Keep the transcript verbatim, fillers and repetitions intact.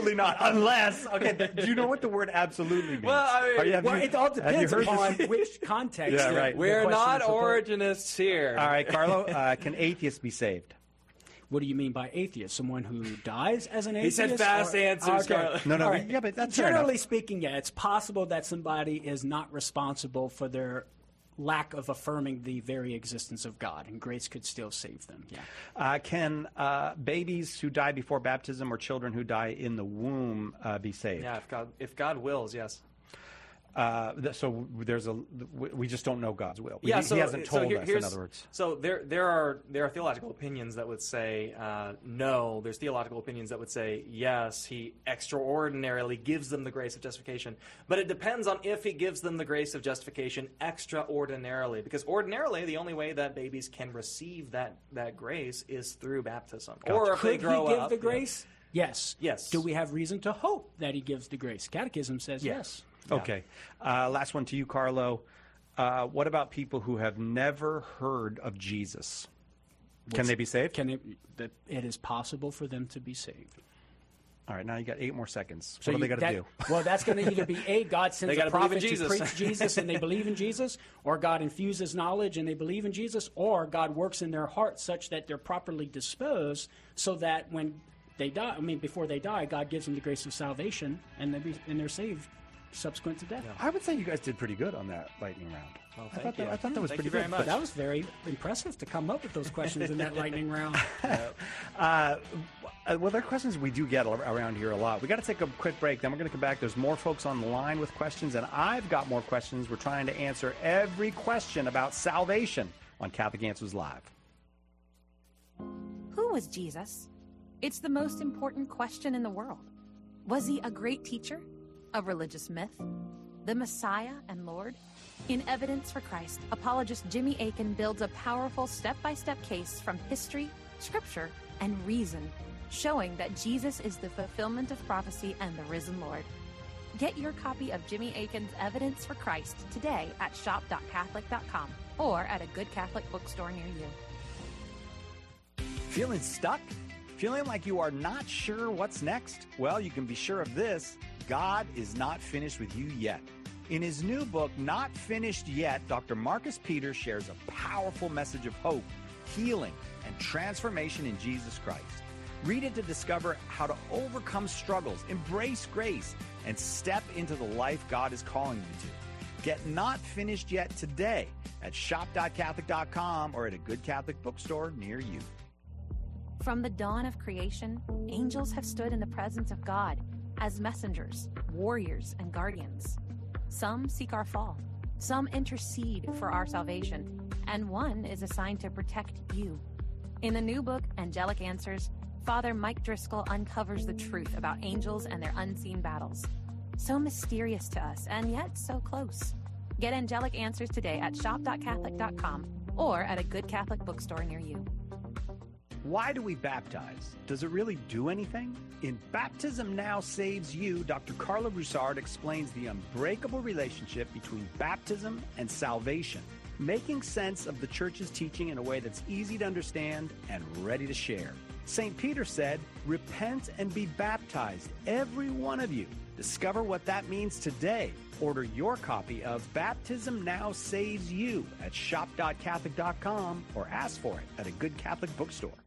absolutely not. Unless, okay, th- do you know what the word absolutely means? Well, I mean, Are you- have Well, you- it all have you depends heard upon this? which context. Yeah, the- right. the We're question not is put. origists here. All right, Carlo, uh, can atheists be saved? What do you mean by atheist? Someone who dies as an He atheist? said fast or- answers, Carlo. No, no, All right. yeah, but that's fair Generally enough. speaking, yeah, it's possible that somebody is not responsible for their lack of affirming the very existence of God, and grace could still save them. Yeah. Uh, can uh, babies who die before baptism or children who die in the womb uh, be saved? Yeah, if God, if God wills, yes. Uh, th- so there's a we just don't know God's will. We- Yeah, he, so, hasn't so told here- us. In here's- other words, So there, there are there are theological opinions that would say uh, no. There's theological opinions that would say yes. He extraordinarily gives them the grace of justification, but it depends on if he gives them the grace of justification extraordinarily. Because ordinarily, the only way that babies can receive that that grace is through baptism, or if Could they grow he give up. the grace? Yes. Yes. Do we have reason to hope that he gives the grace? Catechism says yes. okay. Uh, last one to you, Carlo. Uh, what about people who have never heard of Jesus? Can What's- they be saved? Can it, that it is possible for them to be saved. All right, now you got eight more seconds. So what do they you- got to that- do? Well, that's going to either be A, God sends They a gotta believe in prophet to Jesus. preach Jesus and they believe in Jesus, or God infuses knowledge and they believe in Jesus, or God works in their heart such that they're properly disposed so that when they die, I mean, before they die, God gives them the grace of salvation and, they be, and they're saved subsequent to death. I would say you guys did pretty good on that lightning round. Well, I thank thought you. that, I thought that was Thank pretty you very good. much. But that was very impressive to come up with those questions in that lightning round. Uh, well, there are questions we do get ar- around here a lot. We got to take a quick break, then we're going to come back. There's more folks on the line with questions, and I've got more questions. We're trying to answer every question about salvation on Catholic Answers Live. Who was Jesus? It's the most important question in the world. Was he a great teacher? A religious myth? The Messiah and Lord? In Evidence for Christ, apologist Jimmy Akin builds a powerful step-by-step case from history, scripture, and reason, showing that Jesus is the fulfillment of prophecy and the risen Lord. Get your copy of Jimmy Akin's Evidence for Christ today at shop dot catholic dot com or at a good Catholic bookstore near you. Feeling stuck? Feeling like you are not sure what's next? Well, you can be sure of this. God is not finished with you yet. In his new book, Not Finished Yet, Doctor Marcus Peters shares a powerful message of hope, healing, and transformation in Jesus Christ. Read it to discover how to overcome struggles, embrace grace, and step into the life God is calling you to. Get Not Finished Yet today at shop dot catholic dot com or at a good Catholic bookstore near you. From the dawn of creation, angels have stood in the presence of God as messengers, warriors, and guardians. Some seek our fall, some intercede for our salvation, and one is assigned to protect you. In the new book, Angelic Answers, Father Mike Driscoll uncovers the truth about angels and their unseen battles. So mysterious to us, and yet so close. Get Angelic Answers today at shop dot catholic dot com or at a good Catholic bookstore near you. Why do we baptize? Does it really do anything? In Baptism Now Saves You, Doctor Carlo Broussard explains the unbreakable relationship between baptism and salvation, making sense of the Church's teaching in a way that's easy to understand and ready to share. Saint Peter said, "Repent and be baptized, every one of you." Discover what that means today. Order your copy of Baptism Now Saves You at shop dot catholic dot com or ask for it at a good Catholic bookstore.